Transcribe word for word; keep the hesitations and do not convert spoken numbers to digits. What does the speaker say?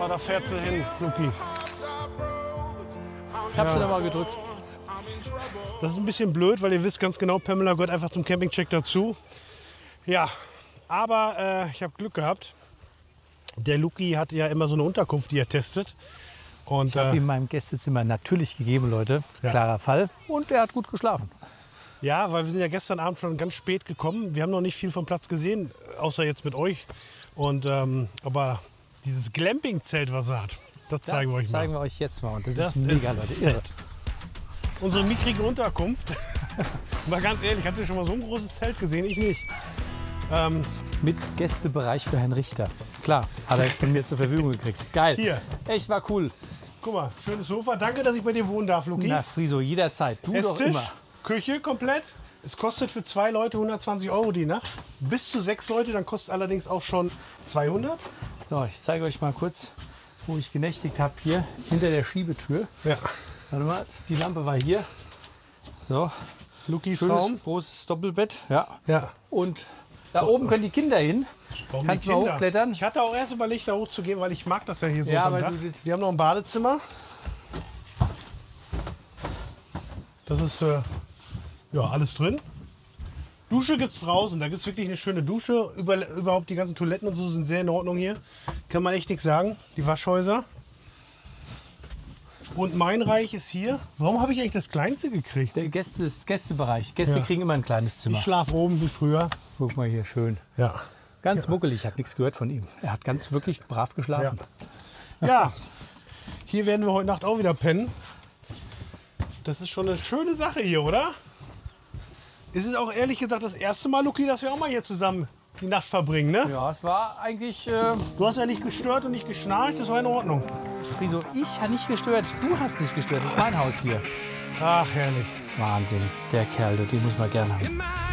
da fährt sie hin, Luki. Ich habe Ja. sie nochmal gedrückt. Das ist ein bisschen blöd, weil ihr wisst ganz genau, Pamela gehört einfach zum Campingcheck dazu. Ja, aber äh, ich habe Glück gehabt. Der Luki hat ja immer so eine Unterkunft, die er testet. Und Ich habe äh, ihm mein Gästezimmer natürlich gegeben, Leute. Ja. Klarer Fall. Und er hat gut geschlafen. ja, weil wir sind ja gestern Abend schon ganz spät gekommen. Wir haben noch nicht viel vom Platz gesehen, außer jetzt mit euch. Und ähm, aber dieses Glamping-Zelt, was er hat, das, Das zeigen wir euch mal. zeigen wir euch jetzt mal. Und das, Das ist mega, ist Leute. Irre. fett. Unsere mickrige Unterkunft. Mal ganz ehrlich, habt ihr schon mal so ein großes Zelt gesehen? Ich nicht. Ähm, Mit Gästebereich für Herrn Richter. Klar, hat er von mir zur Verfügung gekriegt. Geil. Hier. Echt war cool. guck mal, schönes Sofa. Danke, dass ich bei dir wohnen darf, Luki. Na, Friso, jederzeit. Du doch Esstisch, immer. Küche komplett. Es kostet für zwei Leute hundertzwanzig Euro die Nacht. Bis zu sechs Leute, dann kostet allerdings auch schon zweihundert. So, ich zeige euch mal kurz, wo ich genächtigt habe. Hier hinter der Schiebetür. Ja. Warte mal, die Lampe war hier. So, Lukis schönes Raum. großes Doppelbett. Ja. Ja. Und da oben können die Kinder hin. Warum Kannst die du mal Kinder? hochklettern? Ich hatte auch erst überlegt, da hochzugehen, weil ich mag das ja hier so Ja, unterm aber Dach. du- Wir haben noch ein Badezimmer. Das ist äh, ja alles drin. Dusche gibt's draußen. Da gibt's wirklich eine schöne Dusche. Über, überhaupt die ganzen Toiletten und so sind sehr in Ordnung hier. Kann man echt nichts sagen. Die Waschhäuser. Und mein Reich ist hier. Warum habe ich eigentlich das kleinste gekriegt? Der Gäste, Gästebereich. Gäste Ja. kriegen immer ein kleines Zimmer. Ich schlafe oben wie früher. Guck mal hier, schön. Ja. Ganz muckelig, ich habe nichts gehört von ihm. Er hat ganz wirklich brav geschlafen. Ja, hier werden wir heute Nacht auch wieder pennen. Das ist schon eine schöne Sache hier, oder? Es ist auch ehrlich gesagt das erste Mal, Luki, dass wir auch mal hier zusammen die Nacht verbringen, ne? Ja, es war eigentlich, äh, Du hast ja nicht gestört und nicht geschnarcht, das war in Ordnung. Friso, ich habe nicht gestört, du hast nicht gestört, das ist mein Haus hier. Ach, herrlich. Wahnsinn, der Kerl, den muss man gerne haben.